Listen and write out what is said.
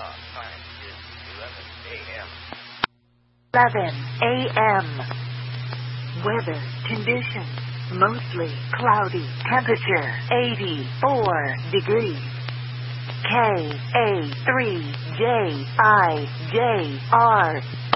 Time is 11 a.m. Weather conditions. Mostly cloudy. Temperature 84 degrees. KA3JIJR